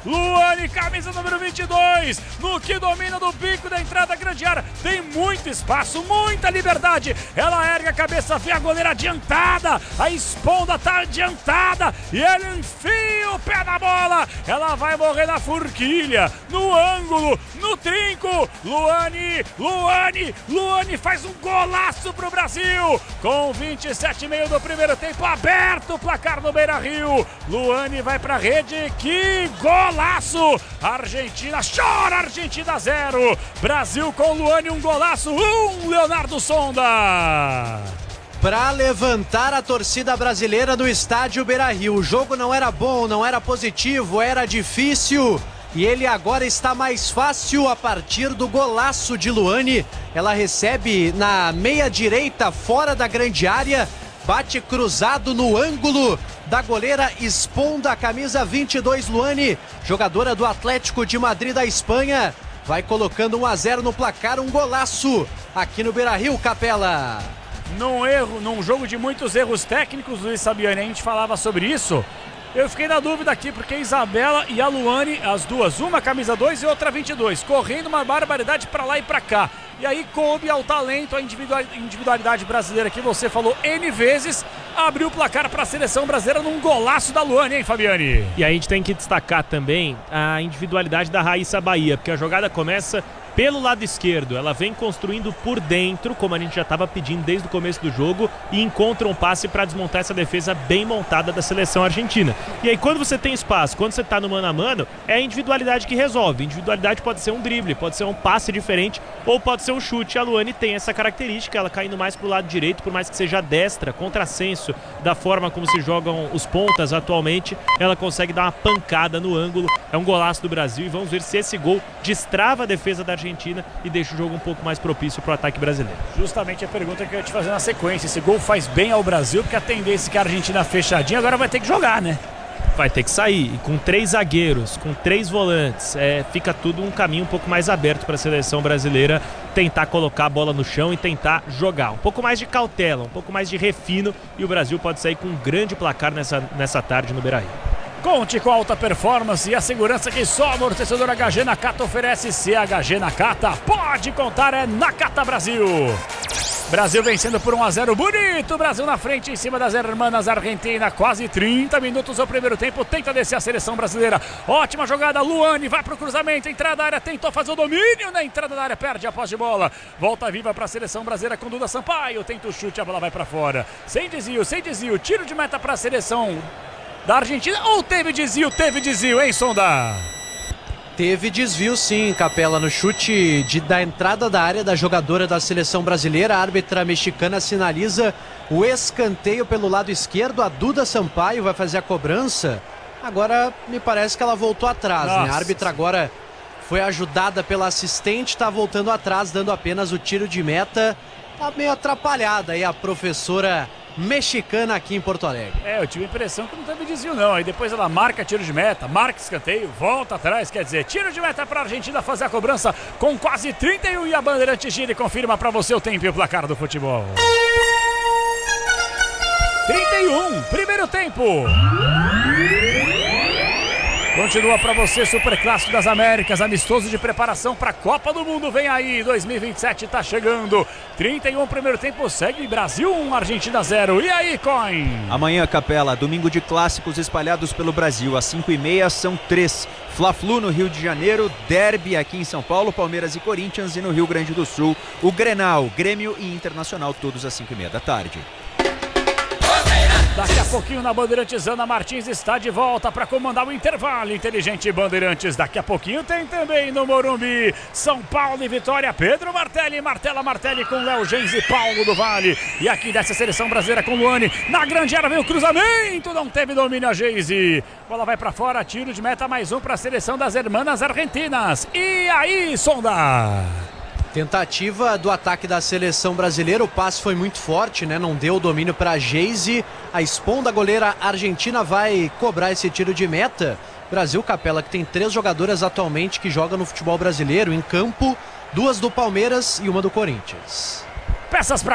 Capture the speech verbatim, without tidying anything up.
Luane, camisa número vinte e dois, no que domina do bico da entrada da grande área, tem muito espaço, muita liberdade, ela ergue a cabeça, vê a goleira adiantada, a esponda tá adiantada, e ele enfia o pé na bola, ela vai morrer na forquilha, no ângulo, no trinco, Luane, Luane, Luane faz um golaço pro Brasil, com vinte e sete e meio do primeiro tempo, aberto o placar no Beira-Rio, Luane vai pra rede, que golaço, Argentina chora, Argentina zero, Brasil com Luane, um golaço, um, Leonardo Sonda. Para levantar a torcida brasileira no estádio Beira-Rio, o jogo não era bom, não era positivo, era difícil. E ele agora está mais fácil a partir do golaço de Luane. Ela recebe na meia direita, fora da grande área, bate cruzado no ângulo da goleira Esponda, camisa vinte e dois, Luane, jogadora do Atlético de Madrid da Espanha. Vai colocando um a zero no placar, um golaço aqui no Beira-Rio, Capela. Num erro, num jogo de muitos erros técnicos, Luiz Sabiani, a gente falava sobre isso. Eu fiquei na dúvida aqui, porque a Isabela e a Luane, as duas, uma camisa dois e outra vinte e dois, correndo uma barbaridade para lá e para cá. E aí coube ao talento, a individualidade brasileira que você falou N vezes, abriu o placar para a seleção brasileira num golaço da Luane, hein, Fabiani? E aí a gente tem que destacar também a individualidade da Raíssa Bahia, porque a jogada começa pelo lado esquerdo, ela vem construindo por dentro, como a gente já estava pedindo desde o começo do jogo, e encontra um passe para desmontar essa defesa bem montada da seleção argentina. E aí quando você tem espaço, quando você está no mano a mano, é a individualidade que resolve. Individualidade pode ser um drible, pode ser um passe diferente, ou pode ser um chute. A Luane tem essa característica, ela caindo mais para o lado direito, por mais que seja destra, contrassenso da forma como se jogam os pontas atualmente, ela consegue dar uma pancada no ângulo. É um golaço do Brasil e vamos ver se esse gol destrava a defesa da Argentina e deixa o jogo um pouco mais propício para o ataque brasileiro. Justamente a pergunta que eu ia te fazer na sequência, esse gol faz bem ao Brasil, porque a tendência é que a Argentina fechadinha agora vai ter que jogar, né? Vai ter que sair, e com três zagueiros, com três volantes, é, fica tudo um caminho um pouco mais aberto para a seleção brasileira tentar colocar a bola no chão e tentar jogar. Um pouco mais de cautela, um pouco mais de refino, e o Brasil pode sair com um grande placar nessa, nessa tarde no Beira-Rio. Conte com a alta performance e a segurança que só o amortecedor H G Nakata oferece. Se é H G Nakata, pode contar, é Nakata Brasil. Brasil vencendo por um a zero, bonito, Brasil na frente em cima das hermanas Argentina, quase trinta minutos ao primeiro tempo, tenta descer a seleção brasileira, ótima jogada, Luane vai pro cruzamento, entrada da área, tentou fazer o domínio na entrada da área, perde a posse de bola, volta viva para a seleção brasileira com Duda Sampaio, tenta o chute, a bola vai para fora, sem desvio, sem desvio, tiro de meta para a seleção da Argentina, ou teve desvio, teve desvio, hein, Sonda? Teve desvio sim, Capela, no chute de, da entrada da área da jogadora da seleção brasileira. A árbitra mexicana sinaliza o escanteio pelo lado esquerdo. A Duda Sampaio vai fazer a cobrança. Agora me parece que ela voltou atrás, né? A árbitra agora foi ajudada pela assistente, está voltando atrás, dando apenas o tiro de meta. Tá meio atrapalhada aí a professora mexicana aqui em Porto Alegre. É, eu tive a impressão que não teve desvio não, aí depois ela marca tiro de meta, marca escanteio, volta atrás, quer dizer, tiro de meta para a Argentina fazer a cobrança com quase trinta e um, e a Bandeirante gira e confirma para você o tempo e o placar do futebol. trinta e um, primeiro tempo. Continua para você, Super Clássico das Américas, amistoso de preparação para a Copa do Mundo, vem aí, dois mil e vinte e sete tá chegando, trinta e um primeiro tempo, segue Brasil um, Argentina zero, e aí, Coin? Amanhã, Capela, domingo de clássicos espalhados pelo Brasil, às cinco e meia são três, Fla-Flu no Rio de Janeiro, Derby aqui em São Paulo, Palmeiras e Corinthians, e no Rio Grande do Sul, o Grenal, Grêmio e Internacional, todos às cinco e meia da tarde. Daqui a pouquinho na Bandeirantes, Ana Martins está de volta para comandar o intervalo. Inteligente Bandeirantes, daqui a pouquinho tem também no Morumbi, São Paulo e Vitória, Pedro Martelli, Martela Martelli com Léo Gens e Paulo do Vale. E aqui dessa seleção brasileira com Luane, na grande área vem o cruzamento, não teve domínio a Geise. Bola vai para fora, tiro de meta, mais um para a seleção das hermanas argentinas. E aí, Sonda? Tentativa do ataque da seleção brasileira, o passe foi muito forte, né? Não deu o domínio para a Geise. A Esponda, goleira argentina, vai cobrar esse tiro de meta. Brasil, Capela, que tem três jogadoras atualmente que jogam no futebol brasileiro em campo, duas do Palmeiras e uma do Corinthians. Peças para